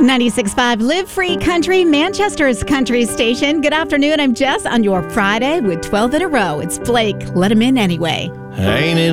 96.5 Live Free Country, Manchester's country station. Good afternoon. I'm Jess on your Friday with 12 in a row. It's Blake. Let him in anyway. Ain't it